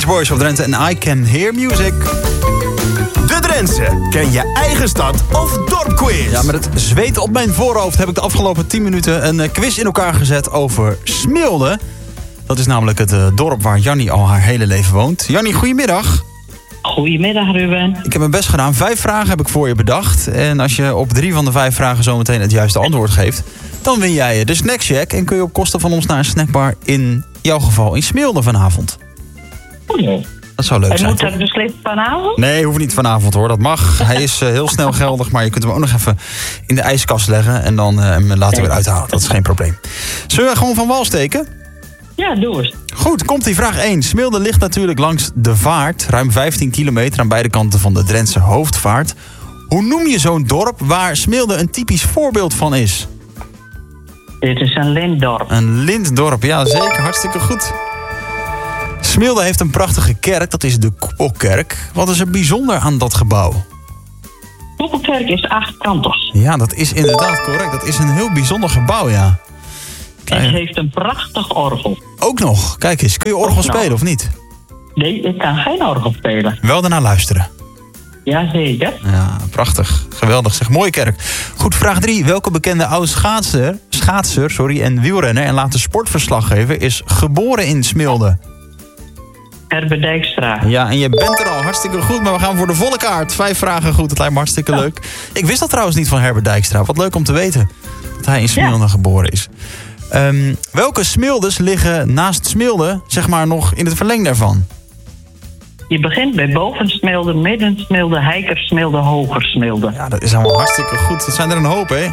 Beach Boys op Drenthe en I Can Hear Music. De Drentse. Ken je eigen stad of dorpquiz? Ja, met het zweet op mijn voorhoofd heb ik de afgelopen 10 minuten een quiz in elkaar gezet over Smilde. Dat is namelijk het dorp waar Jannie al haar hele leven woont. Jannie, goedemiddag. Goedemiddag, Ruben. Ik heb mijn best gedaan. 5 vragen heb ik voor je bedacht. En als je op 3 van de 5 vragen zometeen het juiste antwoord geeft, dan win jij de Snackcheck en kun je op kosten van ons naar een snackbar in jouw geval in Smilde vanavond. Nee. Dat zou leuk En zijn. moet dat beslist vanavond? Nee, hoeft niet vanavond hoor. Dat mag. Hij is heel snel geldig, maar je kunt hem ook nog even in de ijskast leggen en dan hem later weer uithalen. Dat is geen probleem. Zullen we gewoon van wal steken? Ja, doe eens. Goed, komt die vraag 1. Smilde ligt natuurlijk langs de vaart. Ruim 15 kilometer aan beide kanten van de Drentse hoofdvaart. Hoe noem je zo'n dorp waar Smilde een typisch voorbeeld van is? Dit is een lintdorp. Een lintdorp, ja zeker. Hartstikke goed. Smilde heeft een prachtige kerk, dat is de Koepelkerk. Wat is er bijzonder aan dat gebouw? Koepelkerk is 8-kantig. Ja, dat is inderdaad correct. Dat is een heel bijzonder gebouw, ja. En het heeft een prachtig orgel. Ook nog. Kijk eens, kun je orgel Ook nog. spelen of niet? Nee, ik kan geen orgel spelen. Wel daarna luisteren. Jazeker. Ja, prachtig. Geweldig zeg. Mooie kerk. Goed, vraag 3. Welke bekende oude schaatser en wielrenner en later sportverslaggever is geboren in Smilde? Herbert Dijkstra. Ja, en je bent er al. Hartstikke goed, maar we gaan voor de volle kaart. 5 vragen goed, dat lijkt me hartstikke leuk. Ik wist dat trouwens niet van Herbert Dijkstra. Wat leuk om te weten dat hij in Smilde geboren is. Welke Smildes liggen naast Smilde, zeg maar nog in het verleng daarvan? Je begint bij Bovensmilde, Middensmilde, Heikersmilde, Hogersmilde. Ja, dat is allemaal hartstikke goed. Dat zijn er een hoop, hè?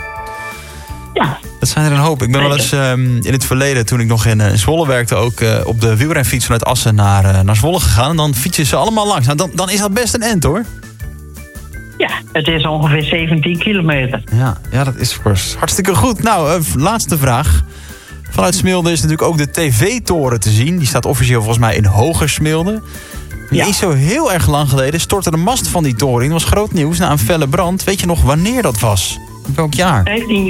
Ja. Dat zijn er een hoop. Ik ben wel eens in het verleden, toen ik nog in Zwolle werkte, ook op de wielrenfiets vanuit Assen naar Zwolle gegaan. En dan fietsen ze allemaal langs. Nou, dan is dat best een end, hoor. Ja, het is ongeveer 17 kilometer. Ja, dat is hartstikke goed. Nou, laatste vraag. Vanuit Smilde is natuurlijk ook de TV-toren te zien. Die staat officieel volgens mij in Hogersmilde. Niet zo heel erg lang geleden stortte de mast van die toren in. Dat was groot nieuws na een felle brand. Weet je nog wanneer dat was? Welk jaar?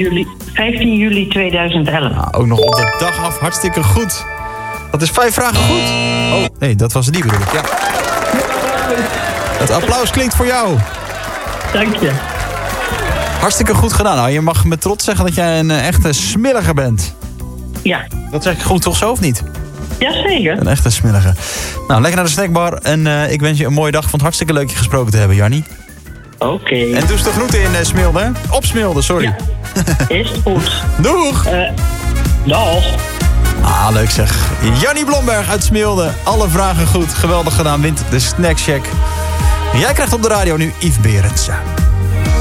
15 juli 2011. Nou, ook nog op de dag af. Hartstikke goed. Dat is 5 vragen goed. Oh, nee, dat was die bedoel ik, ja. Het applaus klinkt voor jou. Dank je. Hartstikke goed gedaan. Nou, je mag met trots zeggen dat jij een echte smilliger bent. Ja. Dat zeg ik goed toch zo of niet? Jazeker. Een echte smilliger. Nou, lekker naar de snackbar. En ik wens je een mooie dag. Vond het hartstikke leuk je gesproken te hebben, Jannie. Oké. En doe eens de groeten in Smilde, hè? Op Smilde, sorry. Ja. Is goed. Doeg! Dag. Ah, leuk zeg. Jannie Blomberg uit Smilde. Alle vragen goed. Geweldig gedaan. Wint de Snackcheck. Jij krijgt op de radio nu Yves Berendsen.